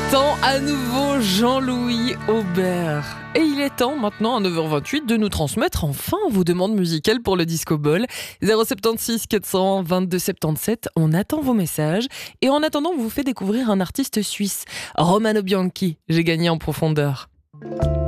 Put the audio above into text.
l'instant, à nouveau Jean-Louis Aubert. Et il est temps maintenant à 9h28 de nous transmettre enfin vos demandes musicales pour le Disco Ball. 076 400 22 77, on attend vos messages. Et en attendant, on vous fait découvrir un artiste suisse, Romano Bianchi. J'ai gagné en profondeur.